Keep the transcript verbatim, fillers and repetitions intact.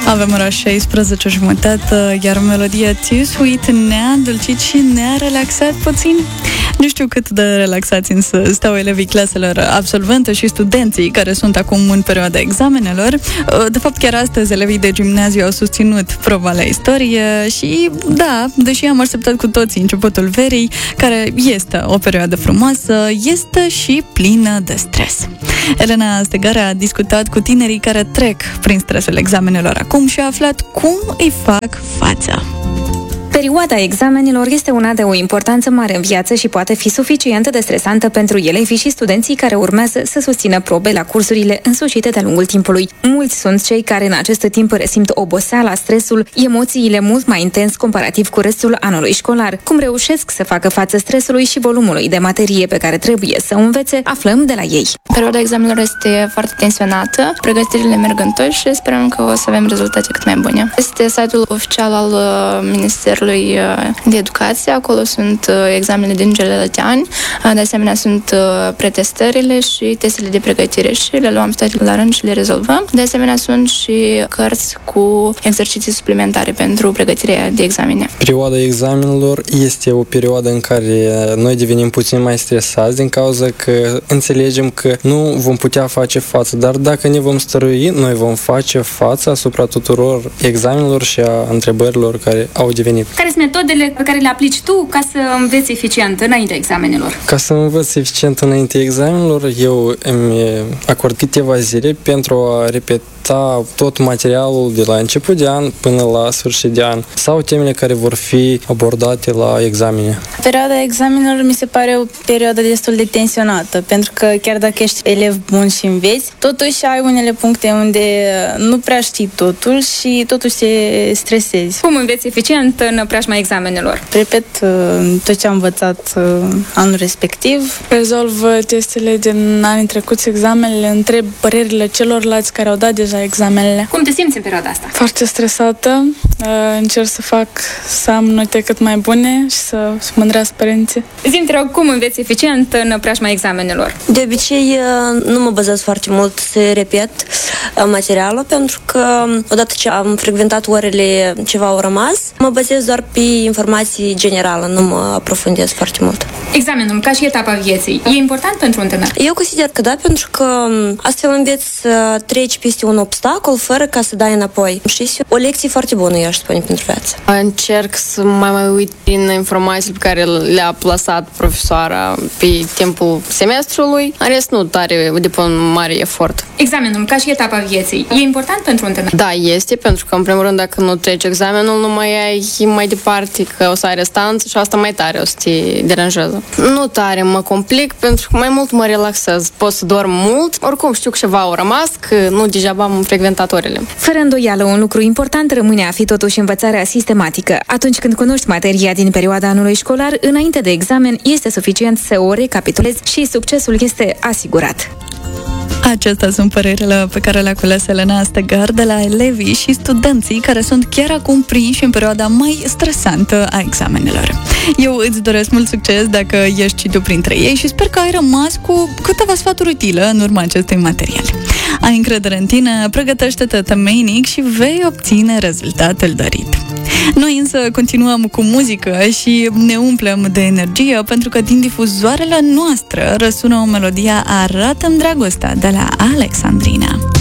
Avem ora șaisprezece jumătate, iar melodia Too Sweet ne-a îndulcit și ne-a relaxat puțin. Nu știu cât de relaxați însă stau elevii claselor absolvente și studenții care sunt acum în perioada examenelor. De fapt, chiar astăzi elevii de gimnaziu au susținut proba la istorie și, da, deși am așteptat cu toții începutul verii, care este o perioadă frumoasă, este și plină de stres. Elena Stegara a discutat cu tinerii care trec prin stresul examenelor acum și a aflat cum îi fac față. Perioada examenelor este una de o importanță mare în viață și poate fi suficient de stresantă pentru elevii și studenții care urmează să susțină probe la cursurile însușite de-a lungul timpului. Mulți sunt cei care în acest timp resimt oboseala, stresul, emoțiile mult mai intens comparativ cu restul anului școlar. Cum reușesc să facă față stresului și volumului de materie pe care trebuie să o învețe, aflăm de la ei. Perioada examenelor este foarte tensionată, pregătirile merg întâi și sperăm că o să avem rezultate cât mai bune. Este site-ul oficial al Ministerului de Educație, acolo sunt examenele din celelalte ani, de asemenea sunt pretestările și testele de pregătire și le luăm toate la rând și le rezolvăm. De asemenea sunt și cărți cu exerciții suplimentare pentru pregătirea de examene. Perioada examenelor este o perioadă în care noi devenim puțin mai stresați din cauza că înțelegem că nu vom putea face față, dar dacă ne vom stărui, noi vom face față asupra tuturor examenelor și a întrebărilor care au devenit. Care sunt metodele pe care le aplici tu ca să înveți eficient înaintea examenelor? Ca să învăț eficient înaintea examenelor, eu îmi acord câteva zile pentru a repeta tot materialul de la început de an până la sfârșit de an sau temele care vor fi abordate la examene. Perioada examenelor mi se pare o perioadă destul de tensionată, pentru că chiar dacă ești elev bun și înveți, totuși ai unele puncte unde nu prea știi totul și totuși te stresezi. Cum înveți eficient în preajma examenelor? Repet uh, tot ce am învățat uh, anul respectiv. Rezolv testele din anii trecuți, examenele, întreb părerile celorlalți care au dat deja examenele. Cum te simți în perioada asta? Foarte stresată. Uh, încerc să fac să am note cât mai bune și să mândrească părinții. Zi-mi, te rog, cum înveți eficient în preajma examenelor? De obicei, nu mă bazez foarte mult să repet materialul, pentru că odată ce am frecventat orele ceva au rămas, mă bazez doar pe informații generale, nu mă aprofundez foarte mult. Examenul, ca și etapa vieții, e important pentru un tânăr? Eu consider că da, pentru că astfel înveți să treci peste un obstacol fără ca să dai înapoi. Și este o lecție foarte bună, eu aș spune, pentru viață. Încerc să mai mai uit prin informațiile pe care le-a plasat profesoara pe timpul semestrului. În rest, nu tare depun mare efort. Examenul, ca și etapa vieții, e important pentru un tânăr? Da, este, pentru că, în primul rând, dacă nu treci examenul, nu mai ai mai departe, că o să ai restanță și asta mai tare o să te deranjează. Nu tare mă complic, pentru că mai mult mă relaxez. Pot să dorm mult, oricum știu că ceva au rămas, că nu degeaba am frecventat orele. Fără îndoială, un lucru important rămâne a fi totuși învățarea sistematică. Atunci când cunoști materia din perioada anului școlar, înainte de examen, este suficient să o recapitulezi și succesul este asigurat. Acestea sunt părerile pe care le-a cules Elena Stegar de la elevii și studenții care sunt chiar acum prinși în perioada mai stresantă a examenelor. Eu îți doresc mult succes dacă ești și tu printre ei și sper că ai rămas cu câteva sfaturi utile în urma acestui material. Ai încredere în tine, pregătește-te temeinic și vei obține rezultatul dorit. Noi însă continuăm cu muzică și ne umplem de energie pentru că din difuzoarele noastre răsună o melodie Arată-mi dragostea de la Alexandrina.